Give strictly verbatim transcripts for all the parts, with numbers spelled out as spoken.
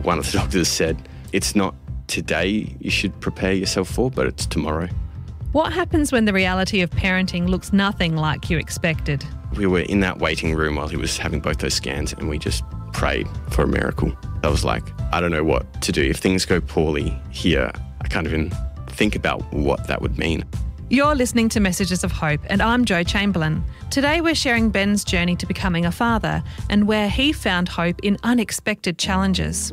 One of the doctors said, it's not today you should prepare yourself for, but it's tomorrow. What happens when the reality of parenting looks nothing like you expected? We were in that waiting room while he was having both those scans, and we just prayed for a miracle. I was like, I don't know what to do. If things go poorly here, I can't even think about what that would mean. You're listening to Messages of Hope, and I'm Jo Chamberlain. Today we're sharing Ben's journey to becoming a father and where he found hope in unexpected challenges.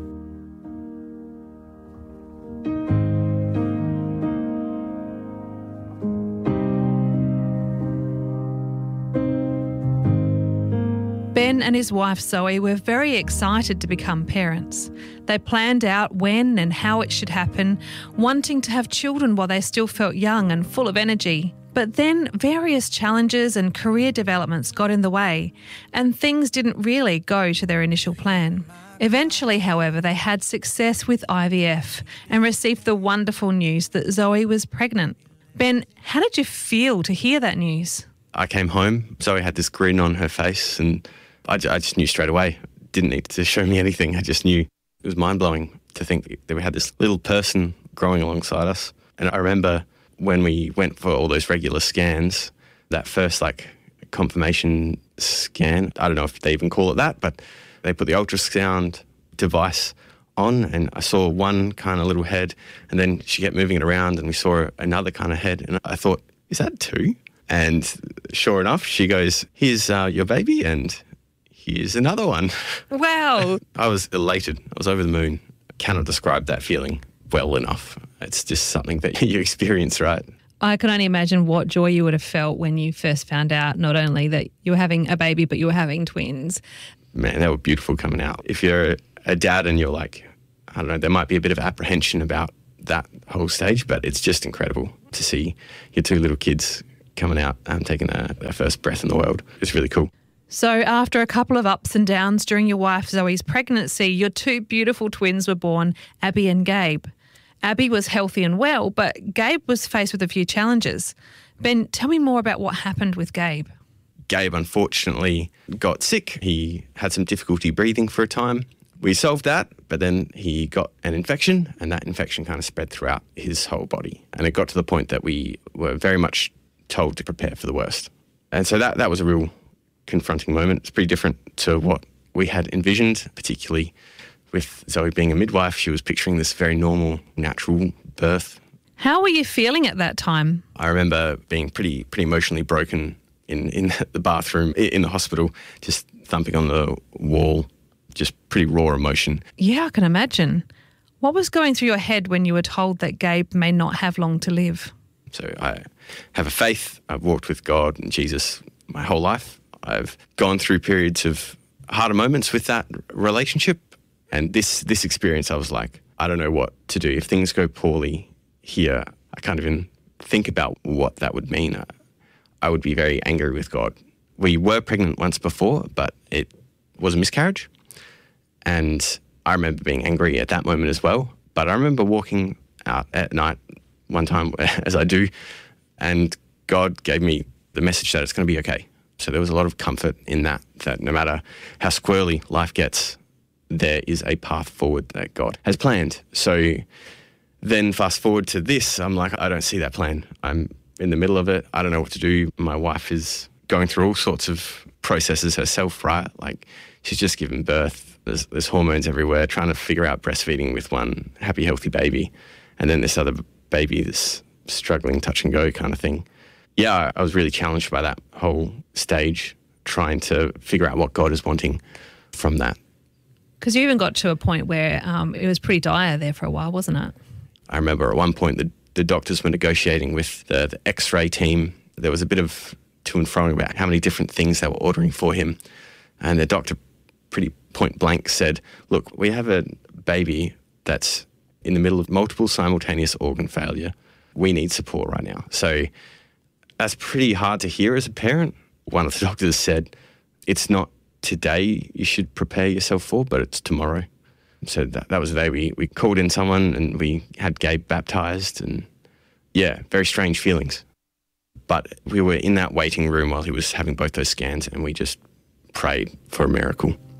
Ben and his wife Zoe were very excited to become parents. They planned out when and how it should happen, wanting to have children while they still felt young and full of energy. But then various challenges and career developments got in the way, and things didn't really go to their initial plan. Eventually, however, they had success with I V F and received the wonderful news that Zoe was pregnant. Ben, how did you feel to hear that news? I came home, Zoe had this grin on her face, and I, I just knew straight away. Didn't need to show me anything. I just knew. It was mind-blowing to think that we had this little person growing alongside us. And I remember when we went for all those regular scans, that first like confirmation scan, I don't know if they even call it that, but they put the ultrasound device on, and I saw one kind of little head, and then she kept moving it around and we saw another kind of head, and I thought, is that two? And sure enough, she goes, here's uh, your baby, and here's another one. Wow. I was elated. I was over the moon. I cannot describe that feeling well enough. It's just something that you experience, right? I can only imagine what joy you would have felt when you first found out not only that you were having a baby, but you were having twins. Man, they were beautiful coming out. If you're a dad and you're like, I don't know, there might be a bit of apprehension about that whole stage, but it's just incredible to see your two little kids coming out and taking their, their first breath in the world. It's really cool. So after a couple of ups and downs during your wife Zoe's pregnancy, your two beautiful twins were born, Abby and Gabe. Abby was healthy and well, but Gabe was faced with a few challenges. Ben, tell me more about what happened with Gabe. Gabe unfortunately got sick. He had some difficulty breathing for a time. We solved that, but then he got an infection, and that infection kind of spread throughout his whole body. And it got to the point that we were very much told to prepare for the worst. And so that, that was a real confronting moment. It's pretty different to what we had envisioned, particularly with Zoe being a midwife. She was picturing this very normal, natural birth. How were you feeling at that time? I remember being pretty pretty emotionally broken in, in the bathroom, in the hospital, just thumping on the wall, just pretty raw emotion. Yeah, I can imagine. What was going through your head when you were told that Gabe may not have long to live? So I have a faith. I've walked with God and Jesus my whole life. I've gone through periods of harder moments with that relationship. And this this experience, I was like, I don't know what to do. If things go poorly here, I can't even think about what that would mean. I, I would be very angry with God. We were pregnant once before, but it was a miscarriage. And I remember being angry at that moment as well. But I remember walking out at night one time, as I do, and God gave me the message that it's going to be okay. So there was a lot of comfort in that, that no matter how squirrely life gets, there is a path forward that God has planned. So then fast forward to this, I'm like, I don't see that plan. I'm in the middle of it. I don't know what to do. My wife is going through all sorts of processes herself, right? Like she's just given birth. There's, there's hormones everywhere, trying to figure out breastfeeding with one happy, healthy baby. And then this other baby, this struggling touch and go kind of thing. Yeah, I was really challenged by that whole stage, trying to figure out what God is wanting from that. Because you even got to a point where um, it was pretty dire there for a while, wasn't it? I remember at one point the, the doctors were negotiating with the, the X-ray team. There was a bit of to and fro about how many different things they were ordering for him. And the doctor pretty point blank said, look, we have a baby that's in the middle of multiple simultaneous organ failure. We need support right now. So that's pretty hard to hear as a parent. One of the doctors said, it's not today you should prepare yourself for, but it's tomorrow. So that, that was the day we, we called in someone and we had Gabe baptised, and yeah, very strange feelings. But we were in that waiting room while he was having both those scans, and we just prayed for a miracle.